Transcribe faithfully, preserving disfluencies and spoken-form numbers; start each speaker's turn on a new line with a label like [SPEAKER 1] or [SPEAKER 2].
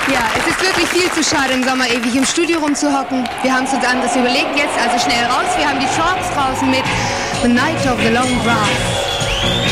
[SPEAKER 1] Ja, es ist wirklich viel zu schade, im Sommer ewig im Studio rumzuhocken. Wir haben es uns anders überlegt jetzt, also schnell raus. Wir haben die Sharks draußen mit The Night of the Long Grass.